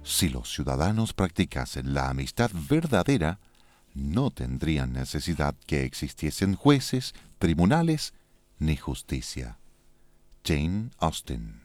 Si los ciudadanos practicasen la amistad verdadera, no tendrían necesidad que existiesen jueces, tribunales ni justicia. Jane Austen.